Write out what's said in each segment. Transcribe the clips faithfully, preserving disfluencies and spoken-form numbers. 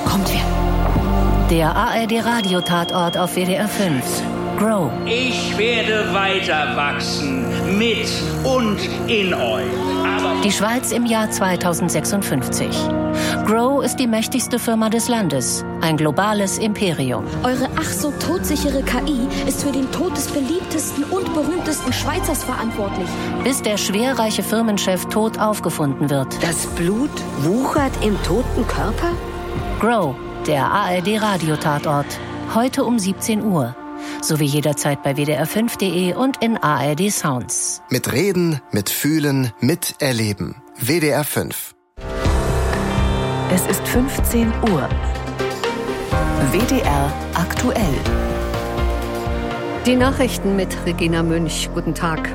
kommt wer. Der A R D-Radio-Tatort auf W D R fünf. Grow. Ich werde weiter wachsen, mit und in euch. Aber Die Schweiz im Jahr zweitausendsechsundfünfzig. Grow ist die mächtigste Firma des Landes. Ein globales Imperium. Eure ach so todsichere K I ist für den Tod des beliebtesten und berühmtesten Schweizers verantwortlich. Bis der schwerreiche Firmenchef tot aufgefunden wird. Das Blut wuchert im toten Körper? Grow, der A R D-Radio-Tatort. Heute um siebzehn Uhr. Sowie jederzeit bei W D R fünf Punkt D E und in A R D Sounds. Mit Reden, mit Fühlen, mit Erleben. W D R fünf. Es ist fünfzehn Uhr. W D R aktuell. Die Nachrichten mit Regina Münch. Guten Tag.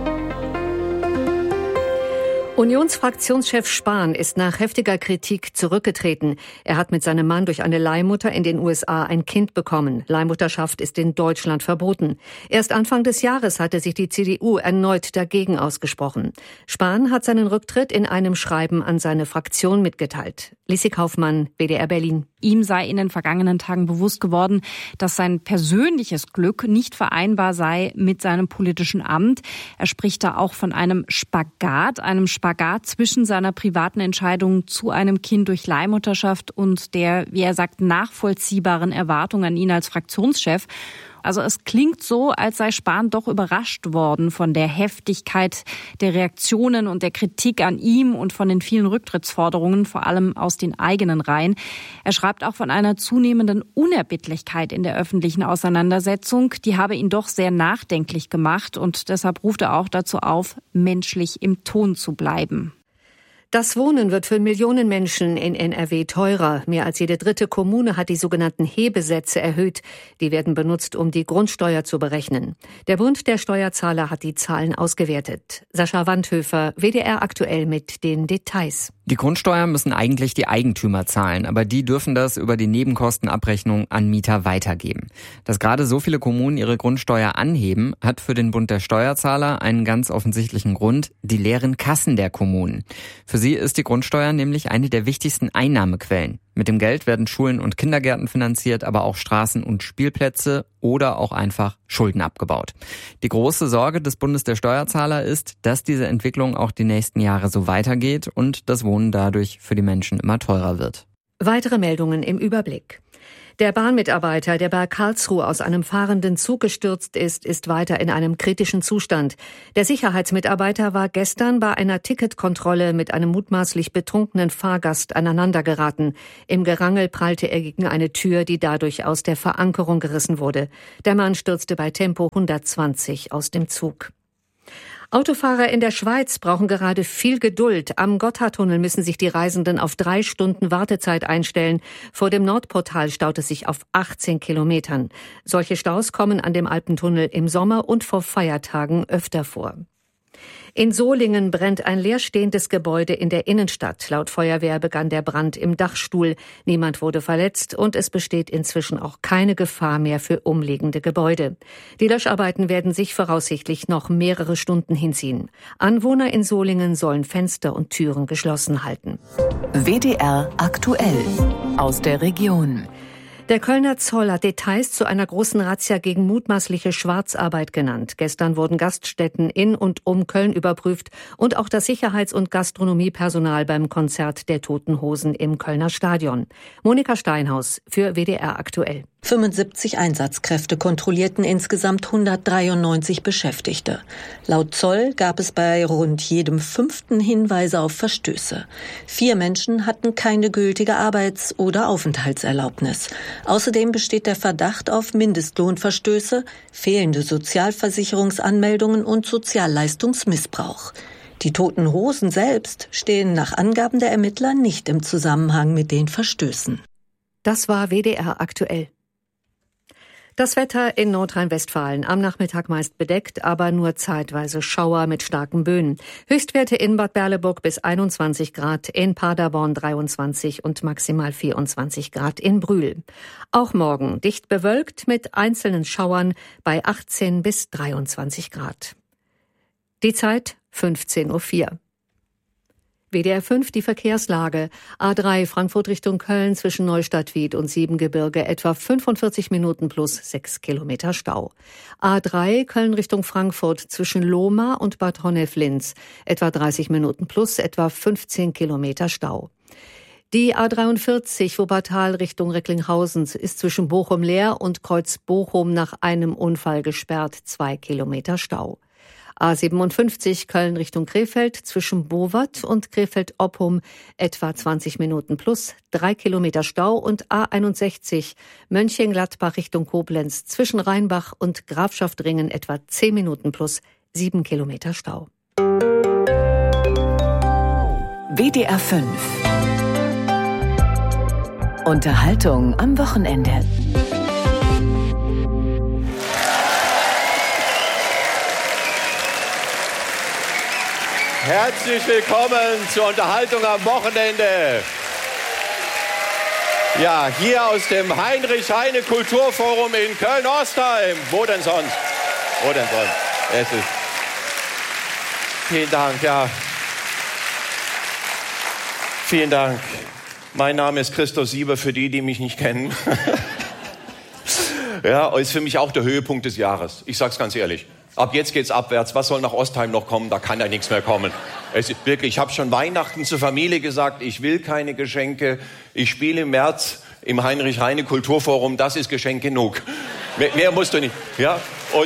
Unionsfraktionschef Spahn ist nach heftiger Kritik zurückgetreten. Er hat mit seinem Mann durch eine Leihmutter in den U S A ein Kind bekommen. Leihmutterschaft ist in Deutschland verboten. Erst Anfang des Jahres hatte sich die C D U erneut dagegen ausgesprochen. Spahn hat seinen Rücktritt in einem Schreiben an seine Fraktion mitgeteilt. Lissi Kaufmann, W D R Berlin. Ihm sei in den vergangenen Tagen bewusst geworden, dass sein persönliches Glück nicht vereinbar sei mit seinem politischen Amt. Er spricht da auch von einem Spagat, einem Spagat zwischen seiner privaten Entscheidung zu einem Kind durch Leihmutterschaft und der, wie er sagt, nachvollziehbaren Erwartung an ihn als Fraktionschef. Also es klingt so, als sei Spahn doch überrascht worden von der Heftigkeit der Reaktionen und der Kritik an ihm und von den vielen Rücktrittsforderungen, vor allem aus den eigenen Reihen. Er schreibt auch von einer zunehmenden Unerbittlichkeit in der öffentlichen Auseinandersetzung. Die habe ihn doch sehr nachdenklich gemacht und deshalb ruft er auch dazu auf, menschlich im Ton zu bleiben. Das Wohnen wird für Millionen Menschen in N R W teurer. Mehr als jede dritte Kommune hat die sogenannten Hebesätze erhöht. Die werden benutzt, um die Grundsteuer zu berechnen. Der Bund der Steuerzahler hat die Zahlen ausgewertet. Sascha Wandhöfer, W D R aktuell mit den Details. Die Grundsteuer müssen eigentlich die Eigentümer zahlen, aber die dürfen das über die Nebenkostenabrechnung an Mieter weitergeben. Dass gerade so viele Kommunen ihre Grundsteuer anheben, hat für den Bund der Steuerzahler einen ganz offensichtlichen Grund: die leeren Kassen der Kommunen. Für sie ist die Grundsteuer nämlich eine der wichtigsten Einnahmequellen. Mit dem Geld werden Schulen und Kindergärten finanziert, aber auch Straßen und Spielplätze oder auch einfach Schulden abgebaut. Die große Sorge des Bundes der Steuerzahler ist, dass diese Entwicklung auch die nächsten Jahre so weitergeht und das Wohnen dadurch für die Menschen immer teurer wird. Weitere Meldungen im Überblick. Der Bahnmitarbeiter, der bei Karlsruhe aus einem fahrenden Zug gestürzt ist, ist weiter in einem kritischen Zustand. Der Sicherheitsmitarbeiter war gestern bei einer Ticketkontrolle mit einem mutmaßlich betrunkenen Fahrgast aneinandergeraten. Im Gerangel prallte er gegen eine Tür, die dadurch aus der Verankerung gerissen wurde. Der Mann stürzte bei Tempo hundertzwanzig aus dem Zug. Autofahrer in der Schweiz brauchen gerade viel Geduld. Am Gotthardtunnel müssen sich die Reisenden auf drei Stunden Wartezeit einstellen. Vor dem Nordportal staut es sich auf achtzehn Kilometern. Solche Staus kommen an dem Alpentunnel im Sommer und vor Feiertagen öfter vor. In Solingen brennt ein leerstehendes Gebäude in der Innenstadt. Laut Feuerwehr begann der Brand im Dachstuhl. Niemand wurde verletzt und es besteht inzwischen auch keine Gefahr mehr für umliegende Gebäude. Die Löscharbeiten werden sich voraussichtlich noch mehrere Stunden hinziehen. Anwohner in Solingen sollen Fenster und Türen geschlossen halten. W D R aktuell aus der Region. Der Kölner Zoll hat Details zu einer großen Razzia gegen mutmaßliche Schwarzarbeit genannt. Gestern wurden Gaststätten in und um Köln überprüft und auch das Sicherheits- und Gastronomiepersonal beim Konzert der Toten Hosen im Kölner Stadion. Monika Steinhaus für W D R aktuell. fünfundsiebzig Einsatzkräfte kontrollierten insgesamt hundertdreiundneunzig Beschäftigte. Laut Zoll gab es bei rund jedem fünften Hinweise auf Verstöße. Vier Menschen hatten keine gültige Arbeits- oder Aufenthaltserlaubnis. Außerdem besteht der Verdacht auf Mindestlohnverstöße, fehlende Sozialversicherungsanmeldungen und Sozialleistungsmissbrauch. Die Toten Hosen selbst stehen nach Angaben der Ermittler nicht im Zusammenhang mit den Verstößen. Das war W D R aktuell. Das Wetter in Nordrhein-Westfalen. Am Nachmittag meist bedeckt, aber nur zeitweise Schauer mit starken Böen. Höchstwerte in Bad Berleburg bis einundzwanzig Grad, in Paderborn dreiundzwanzig und maximal vierundzwanzig Grad in Brühl. Auch morgen dicht bewölkt mit einzelnen Schauern bei achtzehn bis dreiundzwanzig Grad. Die Zeit fünfzehn Uhr vier. W D R fünf die Verkehrslage. A drei Frankfurt Richtung Köln zwischen Neustadt-Wied und Siebengebirge etwa fünfundvierzig Minuten plus sechs Kilometer Stau. A drei Köln Richtung Frankfurt zwischen Lohmar und Bad Honnef-Linz etwa dreißig Minuten plus etwa fünfzehn Kilometer Stau. Die A dreiundvierzig Wuppertal Richtung Recklinghausen ist zwischen Bochum Leer und Kreuz Bochum nach einem Unfall gesperrt, zwei Kilometer Stau. A siebenundfünfzig Köln Richtung Krefeld zwischen Bowat und Krefeld-Oppum etwa zwanzig Minuten plus drei Kilometer Stau und A einundsechzig Mönchengladbach Richtung Koblenz zwischen Rheinbach und Grafschaftringen etwa zehn Minuten plus sieben Kilometer Stau. W D R fünf Unterhaltung am Wochenende. Herzlich willkommen zur Unterhaltung am Wochenende. Ja, hier aus dem Heinrich-Heine-Kulturforum in Köln-Ostheim. Wo denn sonst? Wo denn sonst? Es ist. Vielen Dank, ja. Vielen Dank. Mein Name ist Christoph Sieber, für die, die mich nicht kennen. Ja, ist für mich auch der Höhepunkt des Jahres. Ich sag's ganz ehrlich. Ab jetzt geht's abwärts. Was soll nach Ostheim noch kommen? Da kann ja nichts mehr kommen. Es ist wirklich, ich habe schon Weihnachten zur Familie gesagt, ich will keine Geschenke. Ich spiele im März im Heinrich-Heine-Kulturforum. Das ist Geschenk genug. Mehr, mehr musst du nicht. Ja? Und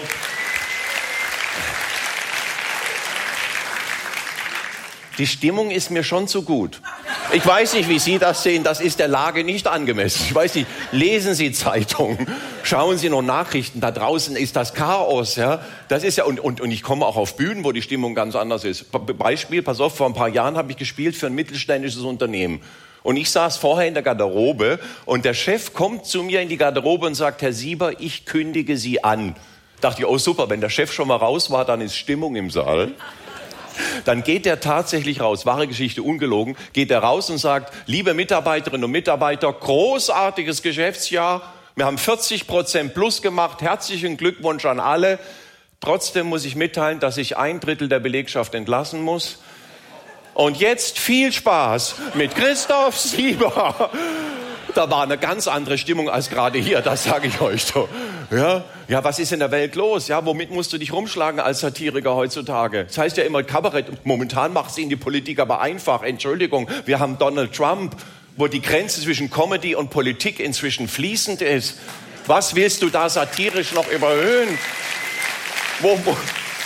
die Stimmung ist mir schon zu gut. Ich weiß nicht, wie Sie das sehen. Das ist der Lage nicht angemessen. Ich weiß nicht. Lesen Sie Zeitungen. Schauen Sie noch Nachrichten. Da draußen ist das Chaos. Ja, das ist ja und und und ich komme auch auf Bühnen, wo die Stimmung ganz anders ist. Beispiel: Pass auf, vor ein paar Jahren habe ich gespielt für ein mittelständisches Unternehmen. Und ich saß vorher in der Garderobe und der Chef kommt zu mir in die Garderobe und sagt: Herr Sieber, ich kündige Sie an. Dachte ich: Oh super, wenn der Chef schon mal raus war, dann ist Stimmung im Saal. Dann geht er tatsächlich raus, wahre Geschichte, ungelogen, geht er raus und sagt: Liebe Mitarbeiterinnen und Mitarbeiter, großartiges Geschäftsjahr, wir haben vierzig Prozent plus gemacht, herzlichen Glückwunsch an alle. Trotzdem muss ich mitteilen, dass ich ein Drittel der Belegschaft entlassen muss. Und jetzt viel Spaß mit Christoph Sieber. Da war eine ganz andere Stimmung als gerade hier, das sage ich euch so. Ja, ja, was ist in der Welt los? Ja, womit musst du dich rumschlagen als Satiriker heutzutage? Das heißt ja immer Kabarett. Momentan macht es Ihnen die Politik aber einfach. Entschuldigung, wir haben Donald Trump, wo die Grenze zwischen Comedy und Politik inzwischen fließend ist. Was willst du da satirisch noch überhöhen? Wo, wo,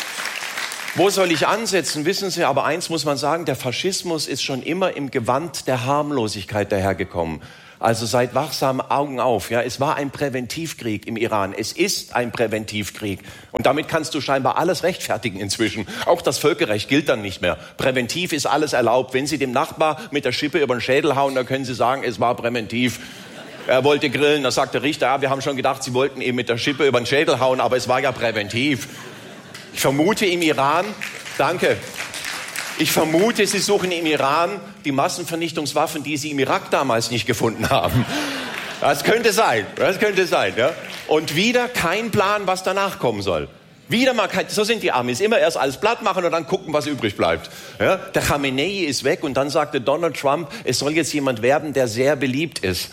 wo soll ich ansetzen? Wissen Sie, aber eins muss man sagen, der Faschismus ist schon immer im Gewand der Harmlosigkeit dahergekommen. Also seid wachsam, Augen auf. Ja, es war ein Präventivkrieg im Iran. Es ist ein Präventivkrieg. Und damit kannst du scheinbar alles rechtfertigen inzwischen. Auch das Völkerrecht gilt dann nicht mehr. Präventiv ist alles erlaubt. Wenn Sie dem Nachbar mit der Schippe über den Schädel hauen, dann können Sie sagen, es war präventiv. Er wollte grillen, da sagt der Richter: Ja, wir haben schon gedacht, Sie wollten ihm mit der Schippe über den Schädel hauen, aber es war ja präventiv. Ich vermute im Iran, danke, ich vermute, Sie suchen im Iran die Massenvernichtungswaffen, die Sie im Irak damals nicht gefunden haben. Das könnte sein, das könnte sein. Ja. Und wieder kein Plan, was danach kommen soll. Wieder mal kein, so sind die Amis, immer erst alles platt machen und dann gucken, was übrig bleibt. Ja. Der Khamenei ist weg und dann sagte Donald Trump, es soll jetzt jemand werden, der sehr beliebt ist.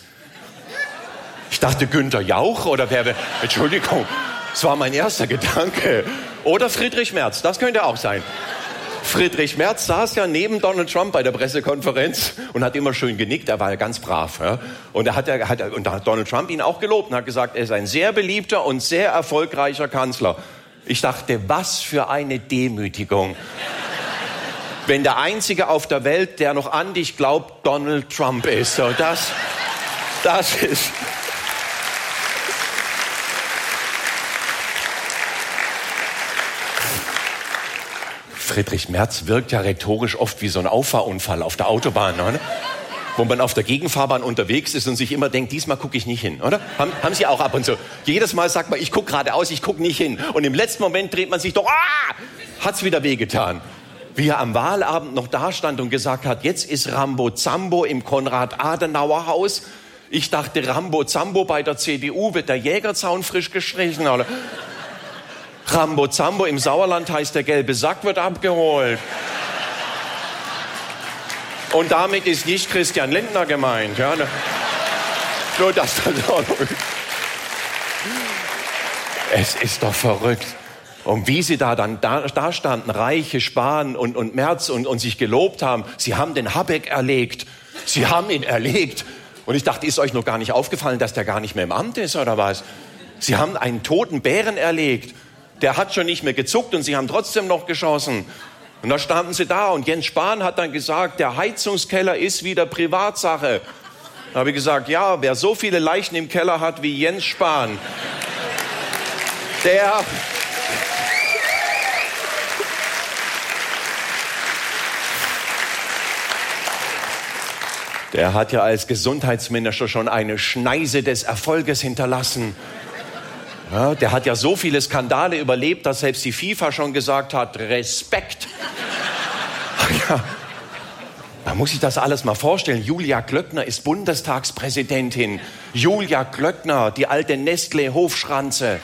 Ich dachte, Günther Jauch oder wer, wer Entschuldigung, das war mein erster Gedanke. Oder Friedrich Merz, das könnte auch sein. Friedrich Merz saß ja neben Donald Trump bei der Pressekonferenz und hat immer schön genickt, er war ja ganz brav. Ja? Und, er hat, er hat, und da hat Donald Trump ihn auch gelobt und hat gesagt, er ist ein sehr beliebter und sehr erfolgreicher Kanzler. Ich dachte, was für eine Demütigung. Wenn der Einzige auf der Welt, der noch an dich glaubt, Donald Trump ist. So, das, das ist... Friedrich Merz wirkt ja rhetorisch oft wie so ein Auffahrunfall auf der Autobahn, oder? Wo man auf der Gegenfahrbahn unterwegs ist und sich immer denkt, diesmal gucke ich nicht hin, oder? Haben, haben Sie auch ab und zu. Jedes Mal sagt man, ich gucke geradeaus, ich gucke nicht hin. Und im letzten Moment dreht man sich doch, ah, hat's wieder wehgetan. Wie er am Wahlabend noch da stand und gesagt hat, jetzt ist Rambo Zambo im Konrad-Adenauer-Haus. Ich dachte, Rambo Zambo bei der C D U wird der Jägerzaun frisch gestrichen, oder? Rambo Zambo im Sauerland heißt, der gelbe Sack wird abgeholt. Und damit ist nicht Christian Lindner gemeint. Ja, ne? Nur das das auch noch. Es ist doch verrückt. Und wie sie da dann da, da standen, Reiche, Spahn und, und Merz und, und sich gelobt haben, sie haben den Habeck erlegt. Sie haben ihn erlegt. Und ich dachte, ist euch noch gar nicht aufgefallen, dass der gar nicht mehr im Amt ist, oder was? Sie haben einen toten Bären erlegt. Der hat schon nicht mehr gezuckt und sie haben trotzdem noch geschossen. Und da standen sie da und Jens Spahn hat dann gesagt, der Heizungskeller ist wieder Privatsache. Da habe ich gesagt, ja, wer so viele Leichen im Keller hat wie Jens Spahn, der... Der hat ja als Gesundheitsminister schon eine Schneise des Erfolges hinterlassen. Ja, der hat ja so viele Skandale überlebt, dass selbst die FIFA schon gesagt hat, Respekt. Ja, man muss sich das alles mal vorstellen. Julia Klöckner ist Bundestagspräsidentin. Julia Klöckner, die alte Nestlé-Hofschranze.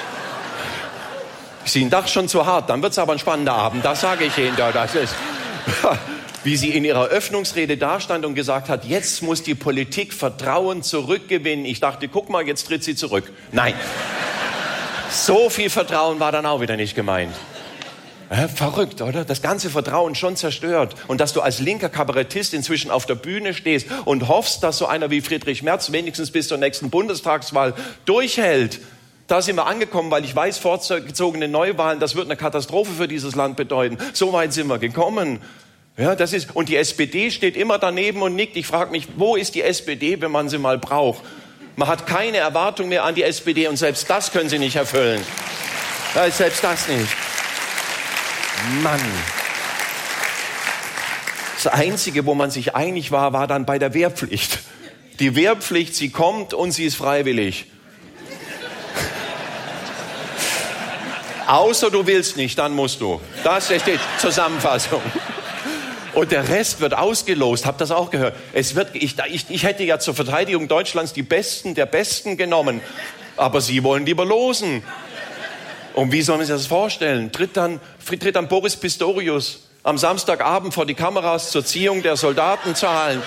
Ist Ihnen das schon zu hart? Dann wird es aber ein spannender Abend, das sage ich Ihnen. Das ist... Wie sie in ihrer Öffnungsrede dastand und gesagt hat, jetzt muss die Politik Vertrauen zurückgewinnen. Ich dachte, guck mal, jetzt tritt sie zurück. Nein, so viel Vertrauen war dann auch wieder nicht gemeint. Äh, verrückt, oder? Das ganze Vertrauen schon zerstört. Und dass du als linker Kabarettist inzwischen auf der Bühne stehst und hoffst, dass so einer wie Friedrich Merz wenigstens bis zur nächsten Bundestagswahl durchhält. Da sind wir angekommen, weil ich weiß, vorgezogene Neuwahlen, das wird eine Katastrophe für dieses Land bedeuten. So weit sind wir gekommen. Ja, das ist, und die S P D steht immer daneben und nickt. Ich frage mich, wo ist die S P D, wenn man sie mal braucht? Man hat keine Erwartung mehr an die S P D und selbst das können sie nicht erfüllen. Ja, selbst das nicht. Mann. Das Einzige, wo man sich einig war, war dann bei der Wehrpflicht. Die Wehrpflicht, sie kommt und sie ist freiwillig. Außer du willst nicht, dann musst du. Das ist die Zusammenfassung. Und der Rest wird ausgelost. Habt das auch gehört? Es wird, ich, ich, ich hätte ja zur Verteidigung Deutschlands die Besten der Besten genommen. Aber sie wollen lieber losen. Und wie soll man sich das vorstellen? Tritt dann, tritt dann Boris Pistorius am Samstagabend vor die Kameras zur Ziehung der Soldatenzahlen.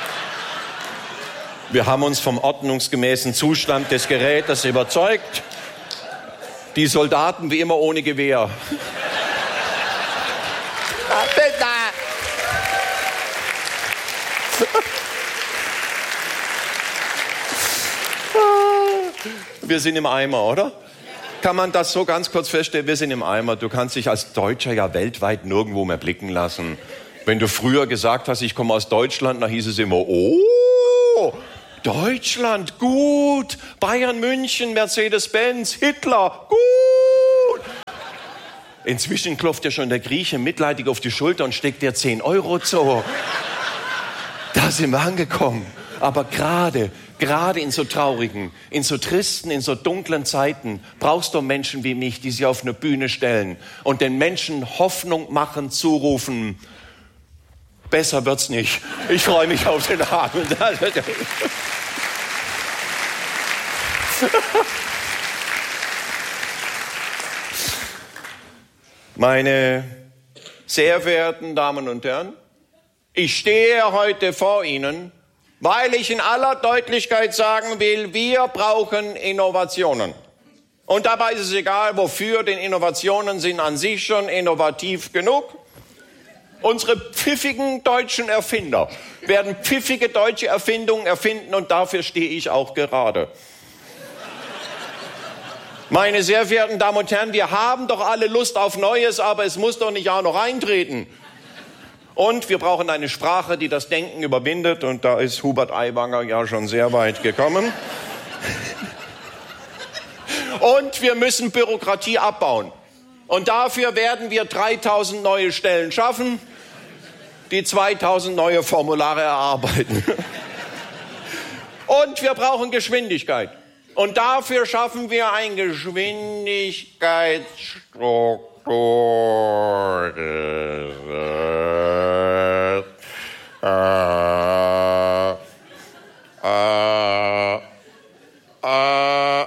Wir haben uns vom ordnungsgemäßen Zustand des Gerätes überzeugt. Die Soldaten wie immer ohne Gewehr. Wir sind im Eimer, oder? Kann man das so ganz kurz feststellen? Wir sind im Eimer. Du kannst dich als Deutscher ja weltweit nirgendwo mehr blicken lassen. Wenn du früher gesagt hast, ich komme aus Deutschland, dann hieß es immer, oh, Deutschland, gut. Bayern, München, Mercedes-Benz, Hitler, gut. Inzwischen klopft ja schon der Grieche mitleidig auf die Schulter und steckt dir zehn Euro zu. Da sind wir angekommen. Aber gerade, gerade in so traurigen, in so tristen, in so dunklen Zeiten brauchst du Menschen wie mich, die sich auf eine Bühne stellen und den Menschen Hoffnung machen, zurufen. Besser wird's nicht. Ich freue mich auf den Abend. Meine sehr verehrten Damen und Herren, ich stehe heute vor Ihnen, weil ich in aller Deutlichkeit sagen will, wir brauchen Innovationen. Und dabei ist es egal, wofür, denn Innovationen sind an sich schon innovativ genug. Unsere pfiffigen deutschen Erfinder werden pfiffige deutsche Erfindungen erfinden und dafür stehe ich auch gerade. Meine sehr verehrten Damen und Herren, wir haben doch alle Lust auf Neues, aber es muss doch nicht auch noch eintreten. Und wir brauchen eine Sprache, die das Denken überwindet. Und da ist Hubert Aiwanger ja schon sehr weit gekommen. Und wir müssen Bürokratie abbauen. Und dafür werden wir dreitausend neue Stellen schaffen, die zweitausend neue Formulare erarbeiten. Und wir brauchen Geschwindigkeit. Und dafür schaffen wir eine Geschwindigkeitsstruktur. Äh, äh, äh,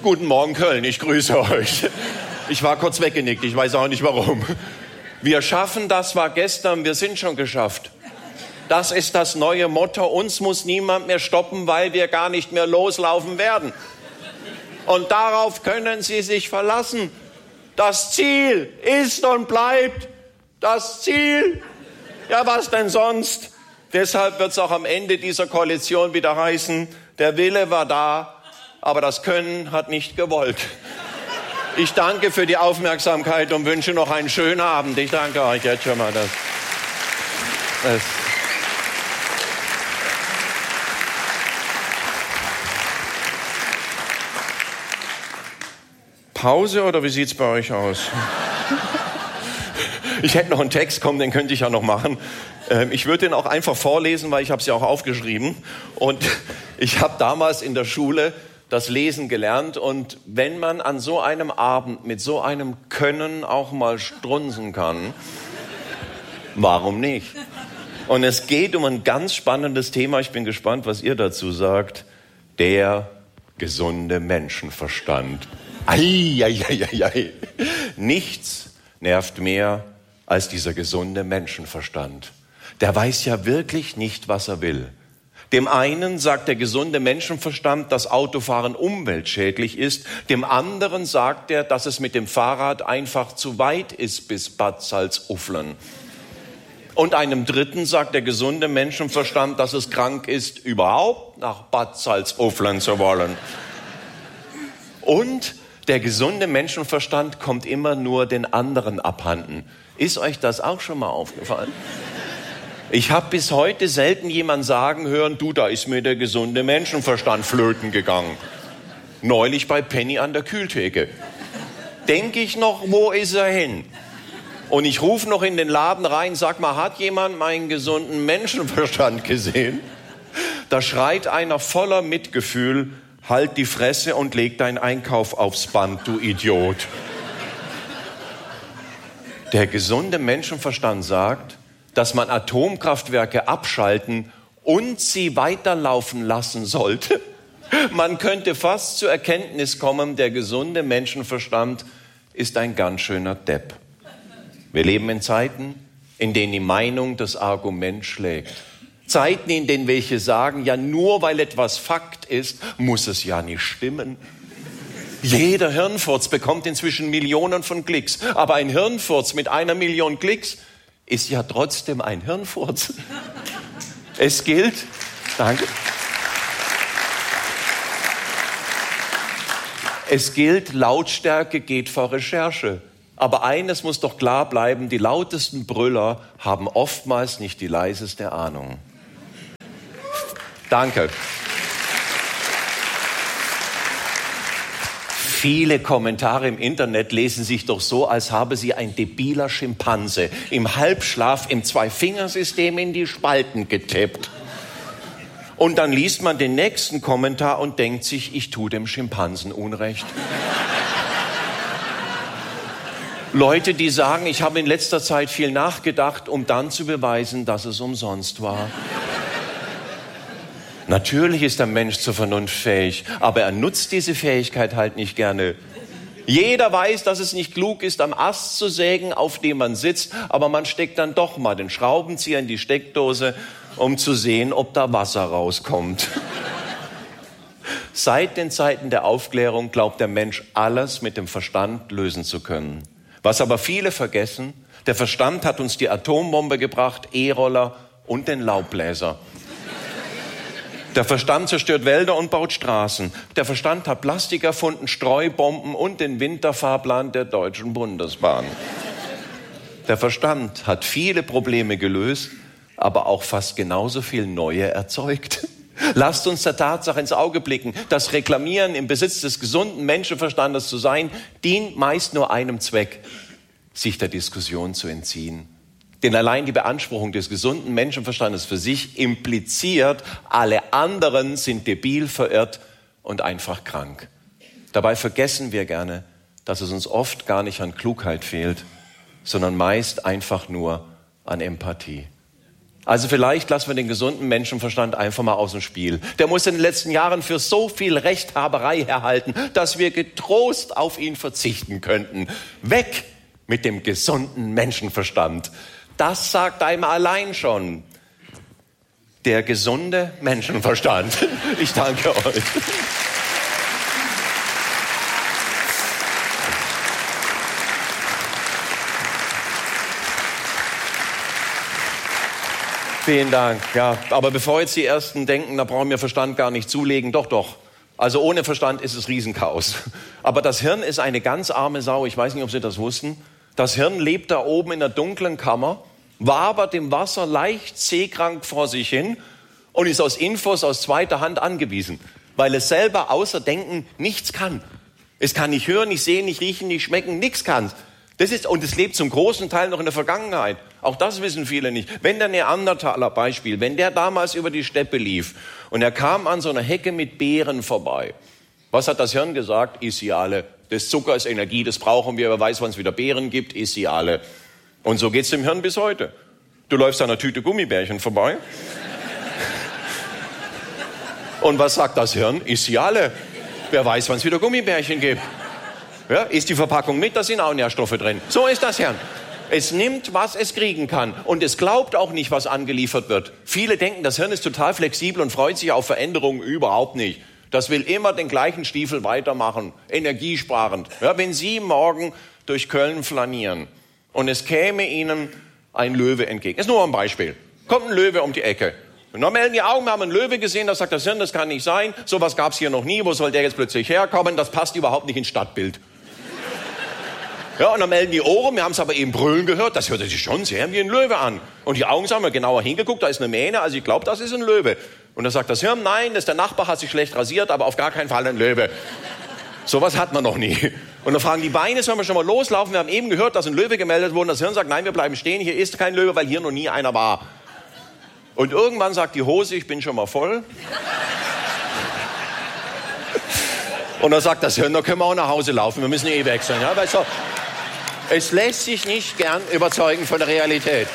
Guten Morgen Köln, ich grüße euch. Ich war kurz weggenickt, ich weiß auch nicht warum. Wir schaffen, das war gestern, wir sind schon geschafft. Das ist das neue Motto, uns muss niemand mehr stoppen, weil wir gar nicht mehr loslaufen werden. Und darauf können Sie sich verlassen. Das Ziel ist und bleibt das Ziel. Ja, was denn sonst? Deshalb wird es auch am Ende dieser Koalition wieder heißen, der Wille war da, aber das Können hat nicht gewollt. Ich danke für die Aufmerksamkeit und wünsche noch einen schönen Abend. Ich danke euch jetzt schon mal. Das, das Pause oder wie sieht's bei euch aus? Ich hätte noch einen Text, komm, den könnte ich ja noch machen. Ähm, ich würde den auch einfach vorlesen, weil ich habe es ja auch aufgeschrieben. Und ich habe damals in der Schule das Lesen gelernt. Und wenn man an so einem Abend mit so einem Können auch mal strunzen kann, warum nicht? Und es geht um ein ganz spannendes Thema. Ich bin gespannt, was ihr dazu sagt. Der gesunde Menschenverstand. Ei, ei, ei, ei, ei. Nichts nervt mehr als dieser gesunde Menschenverstand. Der weiß ja wirklich nicht, was er will. Dem einen sagt der gesunde Menschenverstand, dass Autofahren umweltschädlich ist. Dem anderen sagt er, dass es mit dem Fahrrad einfach zu weit ist bis Bad Salzuflen. Und einem dritten sagt der gesunde Menschenverstand, dass es krank ist, überhaupt nach Bad Salzuflen zu wollen. Und der gesunde Menschenverstand kommt immer nur den anderen abhanden. Ist euch das auch schon mal aufgefallen? Ich habe bis heute selten jemanden sagen hören, du, da ist mir der gesunde Menschenverstand flöten gegangen. Neulich bei Penny an der Kühltheke. Denke ich noch, wo ist er hin? Und ich rufe noch in den Laden rein, sag mal, hat jemand meinen gesunden Menschenverstand gesehen? Da schreit einer voller Mitgefühl, halt die Fresse und leg deinen Einkauf aufs Band, du Idiot. Der gesunde Menschenverstand sagt, dass man Atomkraftwerke abschalten und sie weiterlaufen lassen sollte. Man könnte fast zur Erkenntnis kommen, der gesunde Menschenverstand ist ein ganz schöner Depp. Wir leben in Zeiten, in denen die Meinung das Argument schlägt. Zeiten, in denen welche sagen, ja nur weil etwas Fakt ist, muss es ja nicht stimmen. Jeder Hirnfurz bekommt inzwischen Millionen von Klicks. Aber ein Hirnfurz mit einer Million Klicks ist ja trotzdem ein Hirnfurz. Es gilt, danke. Es gilt, Lautstärke geht vor Recherche. Aber eines muss doch klar bleiben, die lautesten Brüller haben oftmals nicht die leiseste Ahnung. Danke. Viele Kommentare im Internet lesen sich doch so, als habe sie ein debiler Schimpanse im Halbschlaf im Zwei-Fingersystem in die Spalten getippt. Und dann liest man den nächsten Kommentar und denkt sich, ich tue dem Schimpansen Unrecht. Leute, die sagen, ich habe in letzter Zeit viel nachgedacht, um dann zu beweisen, dass es umsonst war. Natürlich ist der Mensch zur Vernunft fähig, aber er nutzt diese Fähigkeit halt nicht gerne. Jeder weiß, dass es nicht klug ist, am Ast zu sägen, auf dem man sitzt, aber man steckt dann doch mal den Schraubenzieher in die Steckdose, um zu sehen, ob da Wasser rauskommt. Seit den Zeiten der Aufklärung glaubt der Mensch, alles mit dem Verstand lösen zu können. Was aber viele vergessen, der Verstand hat uns die Atombombe gebracht, E-Roller und den Laubbläser. Der Verstand zerstört Wälder und baut Straßen. Der Verstand hat Plastik erfunden, Streubomben und den Winterfahrplan der Deutschen Bundesbahn. Der Verstand hat viele Probleme gelöst, aber auch fast genauso viel neue erzeugt. Lasst uns der Tatsache ins Auge blicken. Das Reklamieren, im Besitz des gesunden Menschenverstandes zu sein, dient meist nur einem Zweck, sich der Diskussion zu entziehen. Denn allein die Beanspruchung des gesunden Menschenverstandes für sich impliziert, alle anderen sind debil, verirrt und einfach krank. Dabei vergessen wir gerne, dass es uns oft gar nicht an Klugheit fehlt, sondern meist einfach nur an Empathie. Also vielleicht lassen wir den gesunden Menschenverstand einfach mal aus dem Spiel. Der muss in den letzten Jahren für so viel Rechthaberei herhalten, dass wir getrost auf ihn verzichten könnten. Weg mit dem gesunden Menschenverstand. Das sagt einem allein schon der gesunde Menschenverstand. Ich danke euch. Vielen Dank. Ja, aber bevor jetzt die Ersten denken, da brauchen wir Verstand gar nicht zulegen, doch, doch. Also ohne Verstand ist es Riesenchaos. Aber das Hirn ist eine ganz arme Sau. Ich weiß nicht, ob Sie das wussten. Das Hirn lebt da oben in der dunklen Kammer, wabert im Wasser leicht seekrank vor sich hin und ist aus Infos aus zweiter Hand angewiesen, weil es selber außer Denken nichts kann. Es kann nicht hören, nicht sehen, nicht riechen, nicht schmecken, nichts kann. Das ist, und es lebt zum großen Teil noch in der Vergangenheit. Auch das wissen viele nicht. Wenn der Neandertaler, Beispiel, wenn der damals über die Steppe lief und er kam an so einer Hecke mit Beeren vorbei, was hat das Hirn gesagt? Iss sie alle. Das Zucker ist Energie, das brauchen wir. Wer weiß, wann es wieder Beeren gibt, iss sie alle. Und so geht's dem Hirn bis heute. Du läufst an einer Tüte Gummibärchen vorbei. Und was sagt das Hirn? Iss sie alle. Wer weiß, wann es wieder Gummibärchen gibt. Ja, ist die Verpackung mit, da sind auch Nährstoffe drin. So ist das Hirn. Es nimmt, was es kriegen kann. Und es glaubt auch nicht, was angeliefert wird. Viele denken, das Hirn ist total flexibel und freut sich auf Veränderungen. Überhaupt nicht. Das will immer den gleichen Stiefel weitermachen. Energiesparend. Ja, wenn Sie morgen durch Köln flanieren und es käme Ihnen ein Löwe entgegen. Das ist nur ein Beispiel. Kommt ein Löwe um die Ecke. Und dann melden die Augen, wir haben einen Löwe gesehen, das sagt das Hirn, das kann nicht sein. Sowas gab es hier noch nie. Wo soll der jetzt plötzlich herkommen? Das passt überhaupt nicht ins Stadtbild. Ja, und dann melden die Ohren, wir haben es aber eben brüllen gehört, das hörte sich schon sehr wie ein Löwe an. Und die Augen haben wir genauer hingeguckt, da ist eine Mähne, also ich glaube, das ist ein Löwe. Und dann sagt das Hirn, nein, das ist der Nachbar, hat sich schlecht rasiert, aber auf gar keinen Fall ein Löwe. Sowas hat man noch nie. Und dann fragen die Beine, sollen wir schon mal loslaufen? Wir haben eben gehört, dass ein Löwe gemeldet wurde. Das Hirn sagt, nein, wir bleiben stehen, hier ist kein Löwe, weil hier noch nie einer war. Und irgendwann sagt die Hose, ich bin schon mal voll. Und dann sagt das Hirn, da können wir auch nach Hause laufen, wir müssen eh wechseln. Ja, weil so, es lässt sich nicht gern überzeugen von der Realität.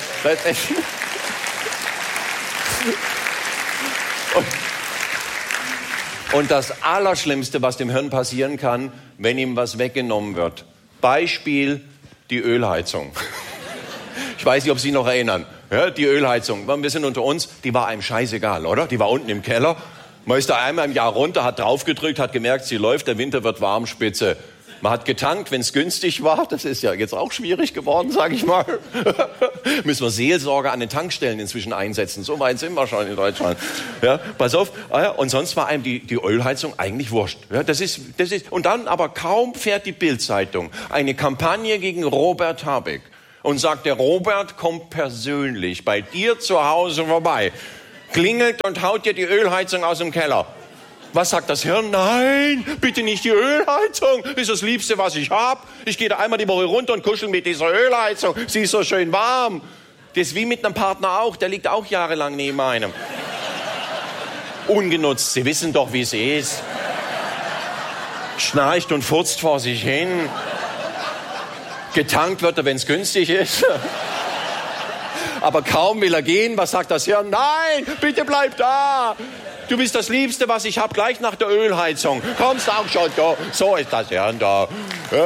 Und, und das Allerschlimmste, was dem Hirn passieren kann, wenn ihm was weggenommen wird. Beispiel die Ölheizung. Ich weiß nicht, ob Sie sich noch erinnern. Ja, die Ölheizung, wir sind unter uns, die war einem scheißegal, oder? Die war unten im Keller. Man ist da einmal im Jahr runter, hat draufgedrückt, hat gemerkt, sie läuft, der Winter wird warm, spitze. Man hat getankt, wenn es günstig war. Das ist ja jetzt auch schwierig geworden, sage ich mal. Müssen wir Seelsorger an den Tankstellen inzwischen einsetzen. So weit sind wir schon in Deutschland. Ja, pass auf. Und sonst war einem die, die Ölheizung eigentlich wurscht. Ja, das ist, das ist, und dann aber kaum fährt die Bild-Zeitung eine Kampagne gegen Robert Habeck und sagt, der Robert kommt persönlich bei dir zu Hause vorbei, klingelt und haut dir die Ölheizung aus dem Keller. Was sagt das Hirn? Nein, bitte nicht die Ölheizung. Das ist das Liebste, was ich habe. Ich gehe da einmal die Woche runter und kuschel mit dieser Ölheizung. Sie ist so schön warm. Das ist wie mit einem Partner auch. Der liegt auch jahrelang neben einem. Ungenutzt. Sie wissen doch, wie es ist. Schnarcht und furzt vor sich hin. Getankt wird er, wenn es günstig ist. Aber kaum will er gehen. Was sagt das Hirn? Nein, bitte bleib da. Du bist das Liebste, was ich habe, gleich nach der Ölheizung. Kommst auch schon da. So ist das Hirn da. Ja.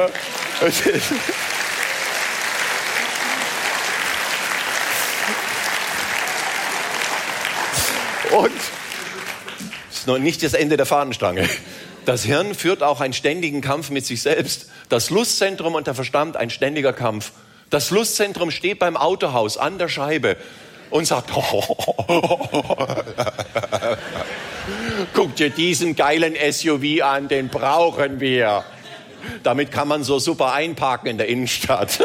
Und das ist noch nicht das Ende der Fahnenstange. Das Hirn führt auch einen ständigen Kampf mit sich selbst. Das Lustzentrum und der Verstand ein ständiger Kampf. Das Lustzentrum steht beim Autohaus an der Scheibe und sagt, guck dir diesen geilen S U V an, den brauchen wir. Damit kann man so super einparken in der Innenstadt.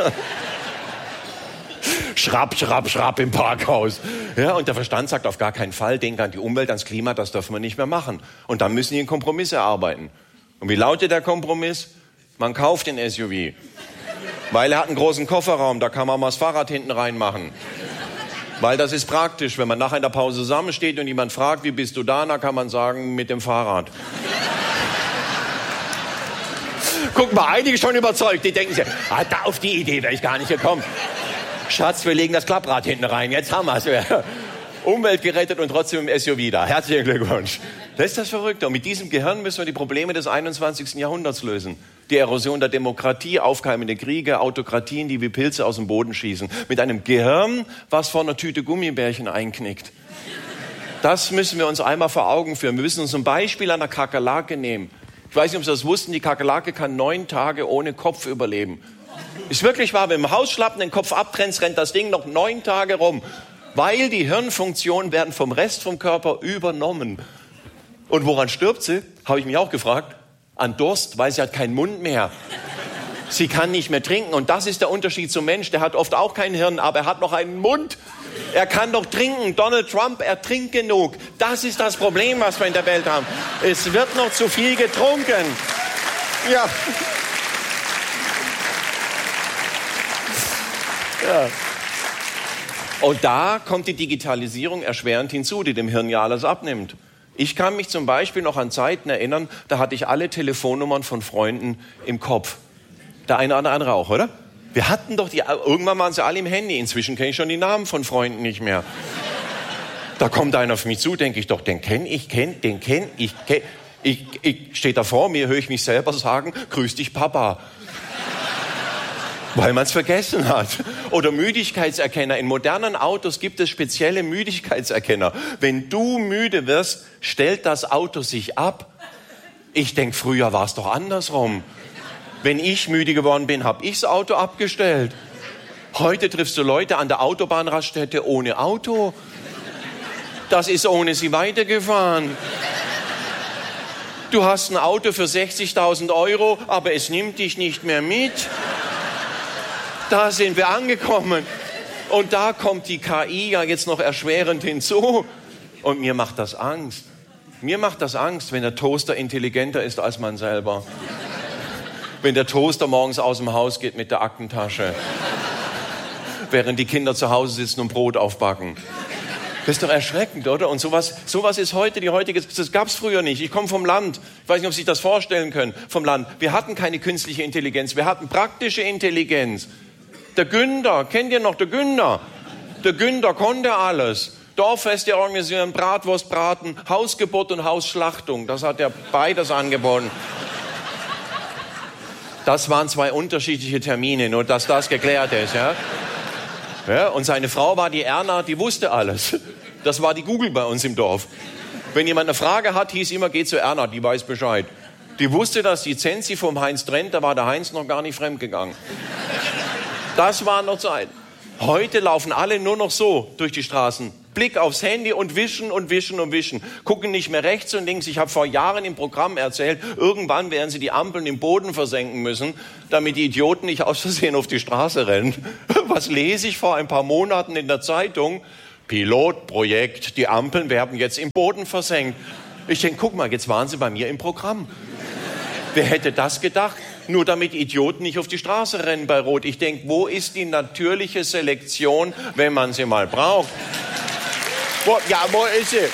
Schrapp, schrapp, schrapp im Parkhaus. Ja, und der Verstand sagt auf gar keinen Fall, denk an die Umwelt, ans Klima, das dürfen wir nicht mehr machen. Und dann müssen die einen Kompromiss erarbeiten. Und wie lautet der Kompromiss? Man kauft den S U V. Weil er hat einen großen Kofferraum, da kann man mal das Fahrrad hinten reinmachen. Weil das ist praktisch, wenn man nachher in der Pause zusammensteht und jemand fragt, wie bist du da, dann kann man sagen, mit dem Fahrrad. Guck mal, einige schon überzeugt, die denken sich, ah, da auf die Idee wäre ich gar nicht gekommen. Schatz, wir legen das Klapprad hinten rein, jetzt haben wir es. Umwelt gerettet und trotzdem im S U V da. Herzlichen Glückwunsch. Das ist das Verrückte. Und mit diesem Gehirn müssen wir die Probleme des einundzwanzigsten Jahrhunderts lösen. Die Erosion der Demokratie, aufkeimende Kriege, Autokratien, die wie Pilze aus dem Boden schießen. Mit einem Gehirn, was vor einer Tüte Gummibärchen einknickt. Das müssen wir uns einmal vor Augen führen. Wir müssen uns ein Beispiel an der Kakerlake nehmen. Ich weiß nicht, ob Sie das wussten, die Kakerlake kann neun Tage ohne Kopf überleben. Ist wirklich wahr, wenn du im Hausschlappen den Kopf abtrennst, rennt das Ding noch neun Tage rum. Weil die Hirnfunktionen werden vom Rest vom Körper übernommen. Und woran stirbt sie? Habe ich mich auch gefragt. An Durst, weil sie hat keinen Mund mehr. Sie kann nicht mehr trinken. Und das ist der Unterschied zum Mensch. Der hat oft auch kein Hirn, aber er hat noch einen Mund. Er kann doch trinken. Donald Trump, er trinkt genug. Das ist das Problem, was wir in der Welt haben. Es wird noch zu viel getrunken. Ja. Ja. Und da kommt die Digitalisierung erschwerend hinzu, die dem Hirn ja alles abnimmt. Ich kann mich zum Beispiel noch an Zeiten erinnern, da hatte ich alle Telefonnummern von Freunden im Kopf. Der eine oder andere auch, oder? Wir hatten doch die, irgendwann waren sie alle im Handy. Inzwischen kenne ich schon die Namen von Freunden nicht mehr. Da kommt einer auf mich zu, denke ich doch, den kenne ich, kenn, den kenne ich, kenn, ich, ich stehe da vor mir, höre ich mich selber sagen, grüß dich Papa. Weil man es vergessen hat. Oder Müdigkeitserkenner. In modernen Autos gibt es spezielle Müdigkeitserkenner. Wenn du müde wirst, stellt das Auto sich ab. Ich denke, früher war es doch andersrum. Wenn ich müde geworden bin, habe ich das Auto abgestellt. Heute triffst du Leute an der Autobahnraststätte ohne Auto. Das ist ohne sie weitergefahren. Du hast ein Auto für sechzigtausend Euro, aber es nimmt dich nicht mehr mit. Da sind wir angekommen. Und da kommt die K I ja jetzt noch erschwerend hinzu. Und mir macht das Angst. Mir macht das Angst, wenn der Toaster intelligenter ist als man selber. Wenn der Toaster morgens aus dem Haus geht mit der Aktentasche. Während die Kinder zu Hause sitzen und Brot aufbacken. Das ist doch erschreckend, oder? Und sowas, sowas ist heute die heutige, das gab es früher nicht. Ich komme vom Land. Ich weiß nicht, ob Sie sich das vorstellen können. Vom Land. Wir hatten keine künstliche Intelligenz. Wir hatten praktische Intelligenz. Der Günther, kennt ihr noch der Günther? Der Günther konnte alles. Dorffeste organisieren, Bratwurst braten, Hausgeburt und Hausschlachtung. Das hat er beides angeboten. Das waren zwei unterschiedliche Termine, nur dass das geklärt ist. Ja? Ja, und seine Frau war die Erna, die wusste alles. Das war die Google bei uns im Dorf. Wenn jemand eine Frage hat, hieß immer, geh zu Erna, die weiß Bescheid. Die wusste, dass die Zensi vom Heinz trennt, da war der Heinz noch gar nicht fremdgegangen. Das waren noch Zeiten. Heute laufen alle nur noch so durch die Straßen. Blick aufs Handy und wischen und wischen und wischen. Gucken nicht mehr rechts und links. Ich habe vor Jahren im Programm erzählt, irgendwann werden sie die Ampeln im Boden versenken müssen, damit die Idioten nicht aus Versehen auf die Straße rennen. Was lese ich vor ein paar Monaten in der Zeitung? Pilotprojekt, die Ampeln werden jetzt im Boden versenkt. Ich denke, guck mal, jetzt waren sie bei mir im Programm. Wer hätte das gedacht? Nur damit Idioten nicht auf die Straße rennen bei Rot. Ich denke, wo ist die natürliche Selektion, wenn man sie mal braucht? Wo, ja, wo ist sie?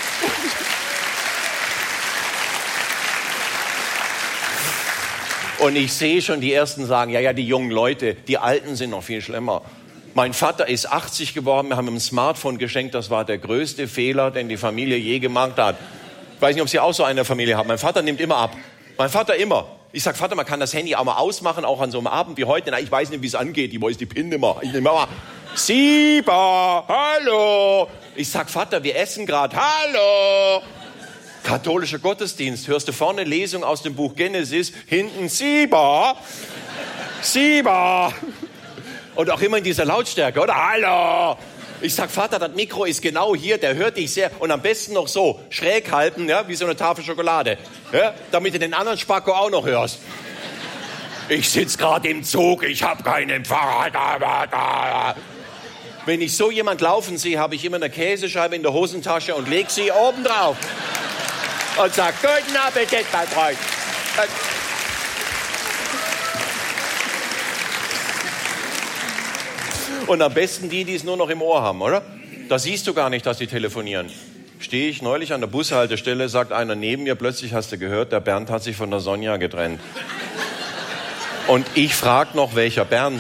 Und ich sehe schon, die Ersten sagen, ja, ja, die jungen Leute, die Alten sind noch viel schlimmer. Mein Vater ist achtzig geworden, wir haben ihm ein Smartphone geschenkt, das war der größte Fehler, den die Familie je gemacht hat. Ich weiß nicht, ob Sie auch so eine Familie haben. Mein Vater nimmt immer ab. Mein Vater immer. Ich sag, Vater, man kann das Handy auch mal ausmachen, auch an so einem Abend wie heute. Na, ich weiß nicht, wie es angeht. Ich weiß die PIN immer. Ich nehme mal. Sieber, hallo. Ich sag, Vater, wir essen gerade. Hallo. Katholischer Gottesdienst. Hörst du vorne Lesung aus dem Buch Genesis, hinten Sieber. Sieber. Und auch immer in dieser Lautstärke, oder? Hallo. Ich sag, Vater, das Mikro ist genau hier, der hört dich sehr. Und am besten noch so, schräg halten, ja, wie so eine Tafel Schokolade. Ja, damit du den anderen Spacko auch noch hörst. Ich sitz gerade im Zug, ich habe keinen Empfang. Wenn ich so jemand laufen sehe, habe ich immer eine Käsescheibe in der Hosentasche und leg sie oben drauf. Und sag, guten Appetit, mein Freund. Und am besten die, die es nur noch im Ohr haben, oder? Da siehst du gar nicht, dass die telefonieren. Stehe ich neulich an der Bushaltestelle, sagt einer neben mir, plötzlich hast du gehört, der Bernd hat sich von der Sonja getrennt. Und ich frage noch, welcher Bernd?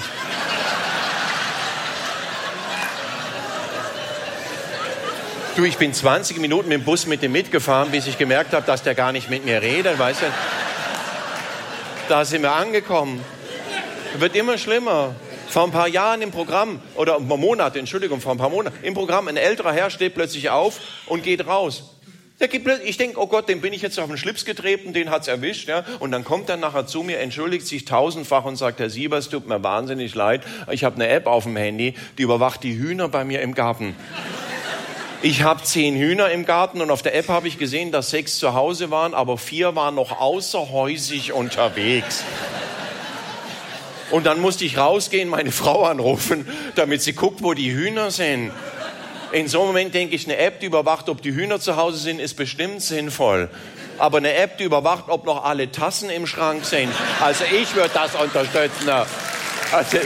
Du, ich bin zwanzig Minuten mit dem Bus mit dem mitgefahren, bis ich gemerkt habe, dass der gar nicht mit mir redet, weißt du? Da sind wir angekommen. Wird immer schlimmer. Vor ein paar Jahren im Programm, oder ein paar Monate, Entschuldigung, vor ein paar Monaten, im Programm, ein älterer Herr steht plötzlich auf und geht raus. Der geht plötzlich, ich denke, oh Gott, den bin ich jetzt auf den Schlips getreten, den hat's erwischt, ja. Und dann kommt er nachher zu mir, entschuldigt sich tausendfach und sagt, Herr Siebers, tut mir wahnsinnig leid, ich habe eine App auf dem Handy, die überwacht die Hühner bei mir im Garten. Ich habe zehn Hühner im Garten und auf der App habe ich gesehen, dass sechs zu Hause waren, aber vier waren noch außerhäusig unterwegs. Und dann musste ich rausgehen, meine Frau anrufen, damit sie guckt, wo die Hühner sind. In so einem Moment denke ich, eine App, die überwacht, ob die Hühner zu Hause sind, ist bestimmt sinnvoll. Aber eine App, die überwacht, ob noch alle Tassen im Schrank sind, also ich würde das unterstützen. Also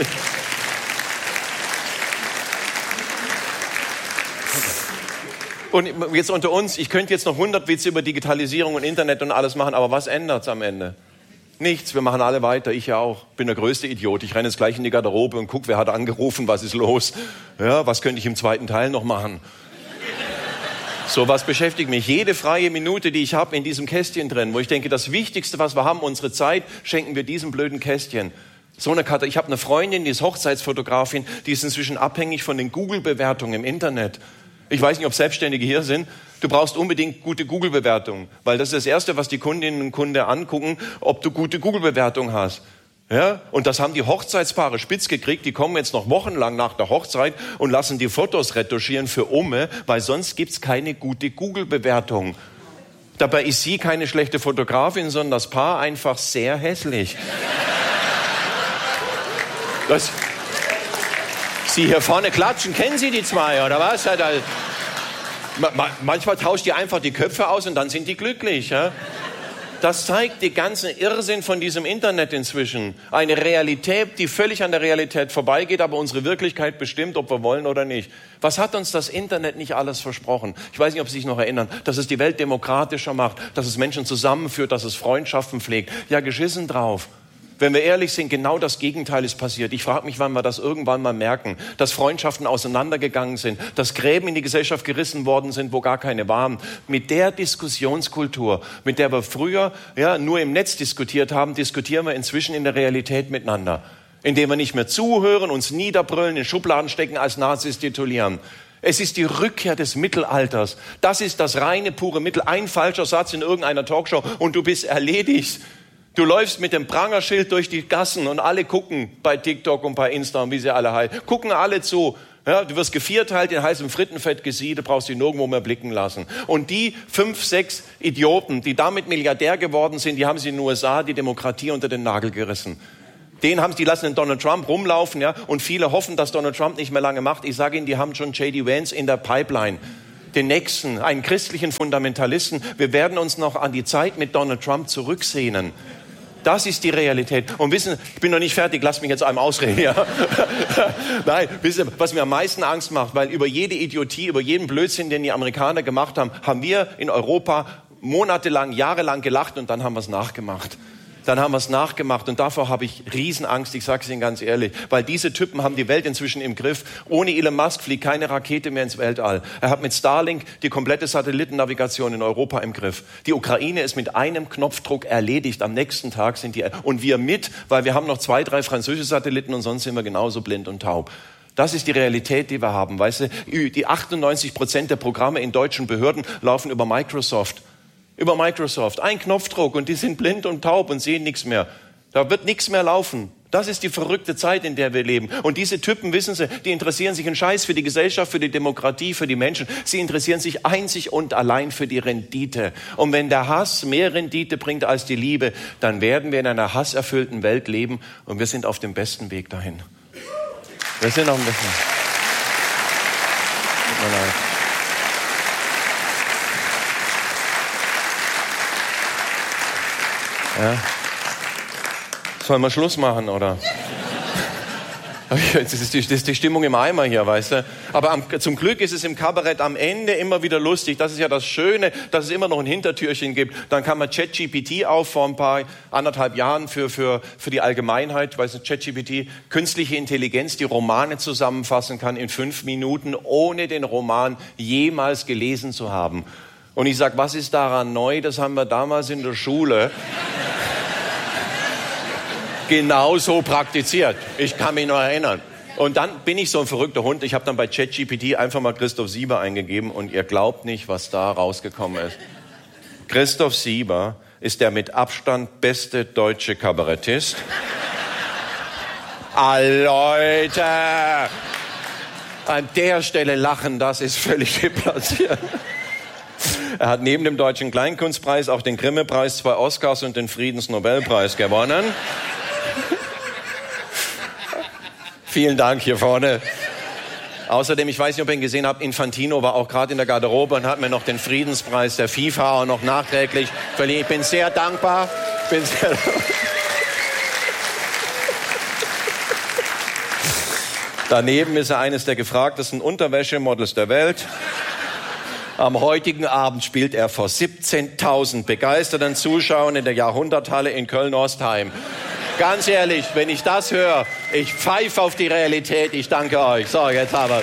und jetzt unter uns, ich könnte jetzt noch hundert Witze über Digitalisierung und Internet und alles machen, aber was ändert's am Ende? Nichts, wir machen alle weiter, ich ja auch. Bin der größte Idiot. Ich renne jetzt gleich in die Garderobe und guck, wer hat angerufen, was ist los. Ja, was könnte ich im zweiten Teil noch machen? So, was beschäftigt mich? Jede freie Minute, die ich habe, in diesem Kästchen drin, wo ich denke, das Wichtigste, was wir haben, unsere Zeit, schenken wir diesem blöden Kästchen. So eine Karte. Ich habe eine Freundin, die ist Hochzeitsfotografin, die ist inzwischen abhängig von den Google-Bewertungen im Internet. Ich weiß nicht, ob Selbstständige hier sind. Du brauchst unbedingt gute Google-Bewertungen, weil das ist das Erste, was die Kundinnen und Kunden angucken, ob du gute Google-Bewertungen hast. Ja? Und das haben die Hochzeitspaare spitz gekriegt. Die kommen jetzt noch wochenlang nach der Hochzeit und lassen die Fotos retuschieren für Umme, weil sonst gibt's keine gute Google-Bewertung. Dabei ist sie keine schlechte Fotografin, sondern das Paar einfach sehr hässlich. Das Sie hier vorne klatschen, kennen Sie die zwei, oder was? Ja, da, ma, manchmal tauscht die einfach die Köpfe aus und dann sind die glücklich. Ja? Das zeigt den ganzen Irrsinn von diesem Internet inzwischen. Eine Realität, die völlig an der Realität vorbeigeht, aber unsere Wirklichkeit bestimmt, ob wir wollen oder nicht. Was hat uns das Internet nicht alles versprochen? Ich weiß nicht, ob Sie sich noch erinnern, dass es die Welt demokratischer macht, dass es Menschen zusammenführt, dass es Freundschaften pflegt. Ja, geschissen drauf. Wenn wir ehrlich sind, genau das Gegenteil ist passiert. Ich frage mich, wann wir das irgendwann mal merken, dass Freundschaften auseinandergegangen sind, dass Gräben in die Gesellschaft gerissen worden sind, wo gar keine waren. Mit der Diskussionskultur, mit der wir früher ja, nur im Netz diskutiert haben, diskutieren wir inzwischen in der Realität miteinander. Indem wir nicht mehr zuhören, uns niederbrüllen, in Schubladen stecken, als Nazis titulieren. Es ist die Rückkehr des Mittelalters. Das ist das reine, pure Mittel. Ein falscher Satz in irgendeiner Talkshow und du bist erledigt. Du läufst mit dem Prangerschild durch die Gassen und alle gucken bei TikTok und bei Insta und wie sie alle heißen. Gucken alle zu. Ja, du wirst gevierteilt, in heißem Frittenfett gesiedelt, brauchst dich nirgendwo mehr blicken lassen. Und die fünf, sechs Idioten, die damit Milliardär geworden sind, die haben sie in den U S A die Demokratie unter den Nagel gerissen. Den haben sie, die lassen den Donald Trump rumlaufen, ja, und viele hoffen, dass Donald Trump nicht mehr lange macht. Ich sage Ihnen, die haben schon J D Vance in der Pipeline. Den nächsten, einen christlichen Fundamentalisten. Wir werden uns noch an die Zeit mit Donald Trump zurücksehnen. Das ist die Realität. Und wissen, ich bin noch nicht fertig, lasst mich jetzt einmal ausreden. Ja? Nein, wissen Sie, was mir am meisten Angst macht, weil über jede Idiotie, über jeden Blödsinn, den die Amerikaner gemacht haben, haben wir in Europa monatelang, jahrelang gelacht und dann haben wir es nachgemacht. Dann haben wir es nachgemacht und davor habe ich Riesenangst, ich sage es Ihnen ganz ehrlich, weil diese Typen haben die Welt inzwischen im Griff. Ohne Elon Musk fliegt keine Rakete mehr ins Weltall. Er hat mit Starlink die komplette Satellitennavigation in Europa im Griff. Die Ukraine ist mit einem Knopfdruck erledigt. Am nächsten Tag sind die, und wir mit, weil wir haben noch zwei, drei französische Satelliten und sonst sind wir genauso blind und taub. Das ist die Realität, die wir haben. Weißt du, die achtundneunzig Prozent der Programme in deutschen Behörden laufen über Microsoft. Über Microsoft. Ein Knopfdruck und die sind blind und taub und sehen nichts mehr. Da wird nichts mehr laufen. Das ist die verrückte Zeit, in der wir leben. Und diese Typen, wissen Sie, die interessieren sich einen Scheiß für die Gesellschaft, für die Demokratie, für die Menschen. Sie interessieren sich einzig und allein für die Rendite. Und wenn der Hass mehr Rendite bringt als die Liebe, dann werden wir in einer hasserfüllten Welt leben und wir sind auf dem besten Weg dahin. Wir sind auf dem besten Weg. Tut mir leid. Ja. Sollen wir Schluss machen, oder? Das ist, die, das ist die Stimmung im Eimer hier, weißt du. Aber am, zum Glück ist es im Kabarett am Ende immer wieder lustig. Das ist ja das Schöne, dass es immer noch ein Hintertürchen gibt. Dann kann man ChatGPT auf vor ein paar, anderthalb Jahren für, für, für die Allgemeinheit, weißt du, ChatGPT, künstliche Intelligenz, die Romane zusammenfassen kann in fünf Minuten, ohne den Roman jemals gelesen zu haben. Und ich sag, was ist daran neu? Das haben wir damals in der Schule genauso praktiziert. Ich kann mich noch erinnern. Und dann bin ich so ein verrückter Hund. Ich habe dann bei ChatGPT einfach mal Christoph Sieber eingegeben und ihr glaubt nicht, was da rausgekommen ist. Christoph Sieber ist der mit Abstand beste deutsche Kabarettist. Ah, Leute! An der Stelle lachen, das ist völlig deplatziert. Er hat neben dem Deutschen Kleinkunstpreis auch den Grimme-Preis, zwei Oscars und den Friedensnobelpreis gewonnen. Vielen Dank hier vorne. Außerdem, ich weiß nicht, ob ihr ihn gesehen habt, Infantino war auch gerade in der Garderobe und hat mir noch den Friedenspreis der FIFA auch noch nachträglich verliehen. Ich bin sehr dankbar. Bin sehr Daneben ist er eines der gefragtesten Unterwäschemodels der Welt. Am heutigen Abend spielt er vor siebzehntausend begeisterten Zuschauern in der Jahrhunderthalle in Köln-Ostheim. Ganz ehrlich, wenn ich das höre, ich pfeife auf die Realität. Ich danke euch. So, jetzt aber.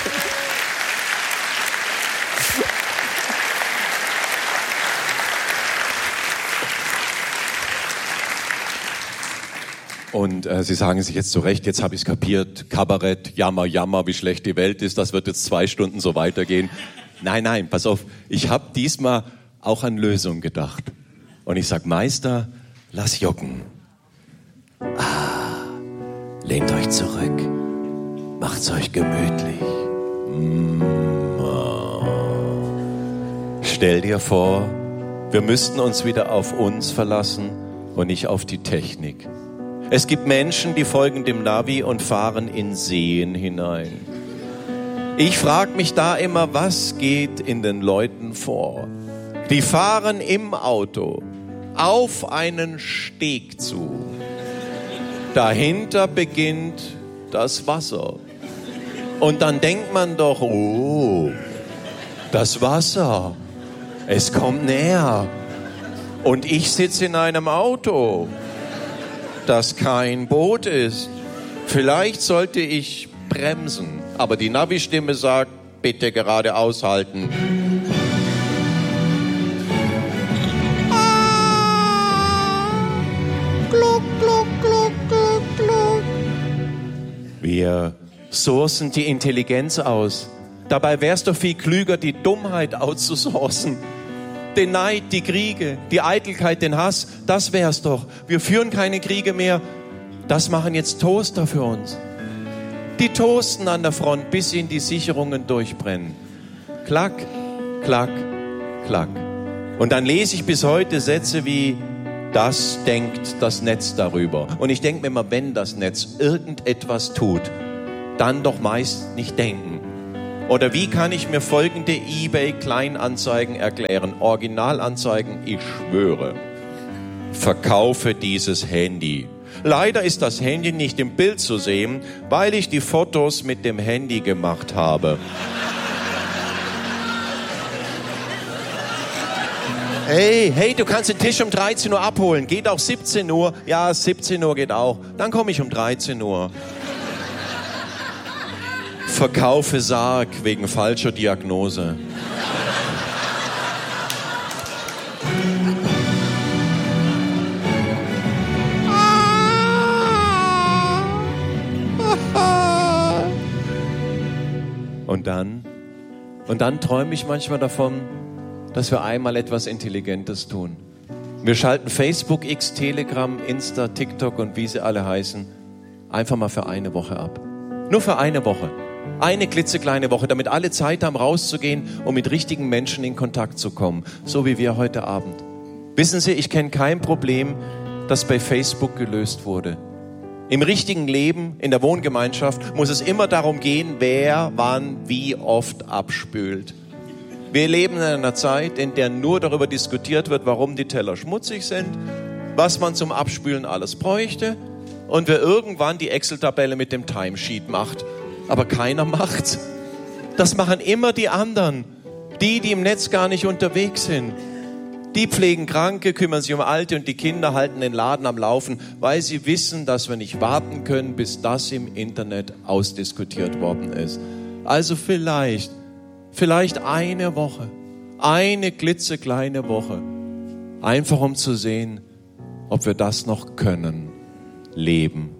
Und äh, Sie sagen sich jetzt zu Recht, jetzt habe ich es kapiert, Kabarett, Jammer, Jammer, wie schlecht die Welt ist, das wird jetzt zwei Stunden so weitergehen. Nein, nein, pass auf, ich habe diesmal auch an Lösungen gedacht. Und ich sag, Meister, lass jucken. Ah, lehnt euch zurück, macht's euch gemütlich. Mm, oh. Stell dir vor, wir müssten uns wieder auf uns verlassen und nicht auf die Technik. Es gibt Menschen, die folgen dem Navi und fahren in Seen hinein. Ich frage mich da immer, was geht in den Leuten vor? Die fahren im Auto auf einen Steg zu. Dahinter beginnt das Wasser. Und dann denkt man doch, oh, das Wasser, es kommt näher. Und ich sitze in einem Auto, das kein Boot ist. Vielleicht sollte ich bremsen. Aber die Navi-Stimme sagt, bitte geradeaus halten. Gluck, gluck, gluck, gluck, gluck. Wir sourcen die Intelligenz aus. Dabei wär's doch viel klüger, die Dummheit outzusourcen. Den Neid, die Kriege, die Eitelkeit, den Hass, das wär's doch. Wir führen keine Kriege mehr. Das machen jetzt Toaster für uns. Die toasten an der Front, bis ihnen die Sicherungen durchbrennen. Klack, klack, klack. Und dann lese ich bis heute Sätze wie, das denkt das Netz darüber. Und ich denke mir immer, wenn das Netz irgendetwas tut, dann doch meist nicht denken. Oder wie kann ich mir folgende eBay-Kleinanzeigen erklären? Originalanzeigen, ich schwöre. Verkaufe dieses Handy. Leider ist das Handy nicht im Bild zu sehen, weil ich die Fotos mit dem Handy gemacht habe. Hey, hey, du kannst den Tisch um dreizehn Uhr abholen. Geht auch siebzehn Uhr? Ja, siebzehn Uhr geht auch. Dann komme ich um dreizehn Uhr. Verkaufe Sarg wegen falscher Diagnose. Und dann, und dann träume ich manchmal davon, dass wir einmal etwas Intelligentes tun. Wir schalten Facebook, X, Telegram, Insta, TikTok und wie sie alle heißen, einfach mal für eine Woche ab. Nur für eine Woche. Eine klitzekleine Woche, damit alle Zeit haben, rauszugehen und mit richtigen Menschen in Kontakt zu kommen. So wie wir heute Abend. Wissen Sie, ich kenne kein Problem, das bei Facebook gelöst wurde. Im richtigen Leben, in der Wohngemeinschaft, muss es immer darum gehen, wer, wann, wie oft abspült. Wir leben in einer Zeit, in der nur darüber diskutiert wird, warum die Teller schmutzig sind, was man zum Abspülen alles bräuchte und wer irgendwann die Excel-Tabelle mit dem Timesheet macht. Aber keiner macht's. Das machen immer die anderen. Die, die im Netz gar nicht unterwegs sind. Die pflegen Kranke, kümmern sich um Alte und die Kinder halten den Laden am Laufen, weil sie wissen, dass wir nicht warten können, bis das im Internet ausdiskutiert worden ist. Also vielleicht, vielleicht eine Woche, eine klitzekleine Woche, einfach um zu sehen, ob wir das noch können, leben